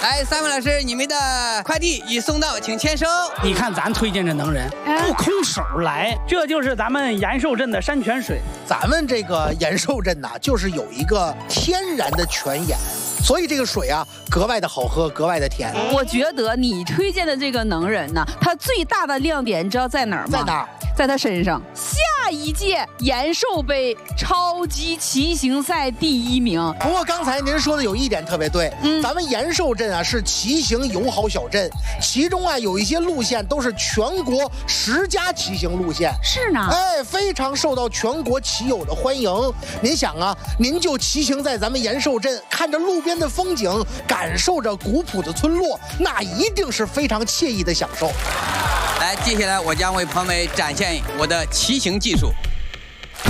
来，三位老师，你们的快递已送到，请签收。 你看咱推荐这能人，不空手来，这就是咱们延寿镇的山泉水。 咱们这个延寿镇呐，就是有一个天然的泉眼，所以这个水啊格外的好喝，格外的甜。 我觉得你推荐的这个能人呢，他最大的亮点，你知道在哪儿吗？ 在哪儿？ 在他身上。下一届延寿杯超级骑行赛第1名。 不过刚才您说的有一点特别对，咱们延寿镇啊是骑行友好小镇，其中啊有一些路线都是全国10佳骑行路线。 是呢， 哎，非常受到全国骑友的欢迎。您想啊，您就骑行在咱们延寿镇，看着路边的风景，感受着古朴的村落，那一定是非常惬意的享受。 来，接下来我将为朋友们展现我的骑行技术。